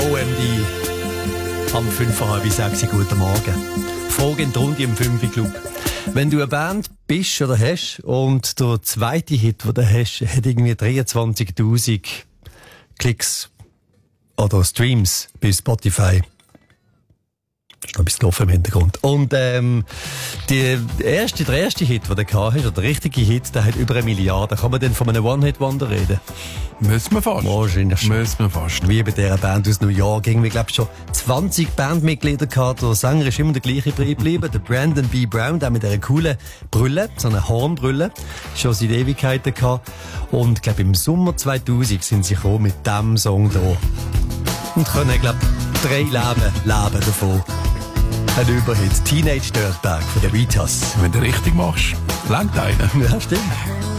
OMD am 5:30, guten Morgen. Frage in die Runde im 5-Club. Wenn du eine Band bist oder hast und der zweite Hit, den du hast, hat irgendwie 23.000 Klicks oder Streams bei Spotify. Ist noch ein bisschen offen im Hintergrund. Und der erste Hit, den du gehabt hast, oder der richtige Hit, der hat über 1 Milliarde. Kann man denn von einem One-Hit-Wonder reden? Müssen wir fast. Wahrscheinlich schon. Müssen wir fast. Wie bei dieser Band aus New York. Irgendwie, glaube ich, schon 20 Bandmitglieder gehabt. Der Sänger ist immer der gleiche geblieben. Der Brandon B. Brown, der mit dieser coolen Brille, so einer Hornbrille, schon seit Ewigkeiten gehabt. Und ich glaube, im Sommer 2000 sind sie gekommen mit diesem Song hier. Und können, glaube ich, 3 Leben davon. Ein Überhit. Teenage Dirtbag von den Vitas. Wenn du richtig machst, langt einer. Ja, stimmt.